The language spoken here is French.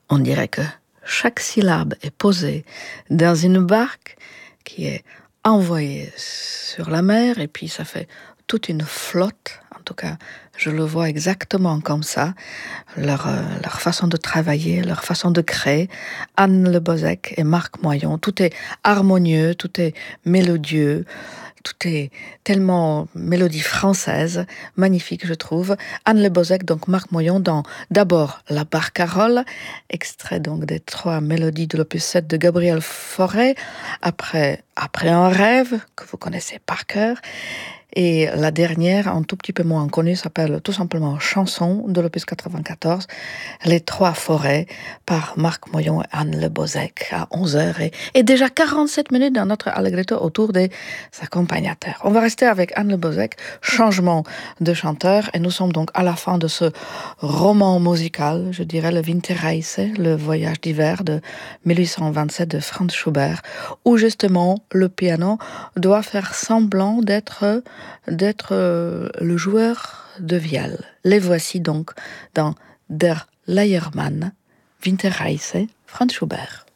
On dirait que chaque syllabe est posée dans une barque qui est envoyée sur la mer et puis ça fait toute une flotte. En tout cas, je le vois exactement comme ça. Leur façon de travailler, leur façon de créer. Anne Le Bozec et Marc Moyon, tout est harmonieux, tout est mélodieux. Tout est tellement mélodie française, magnifique je trouve. Anne Le Bozec, donc Marc Moyon dans d'abord La Barcarolle, extrait donc des 3 mélodies de l'opus 7 de Gabriel Fauré, après un rêve que vous connaissez par cœur. Et la dernière, un tout petit peu moins connue, s'appelle tout simplement Chanson de l'opus 94, Les 3 forêts par Marc Moyon et Anne Le Bozec à 11h et déjà 47 minutes dans notre Allegretto autour des accompagnateurs. On va rester avec Anne Le Bozec, changement de chanteur et nous sommes donc à la fin de ce roman musical, je dirais le Winterreise, le voyage d'hiver de 1827 de Franz Schubert, où justement le piano doit faire semblant d'être le joueur de vielle. Les voici donc dans Der Leiermann, Winterreise, Franz Schubert.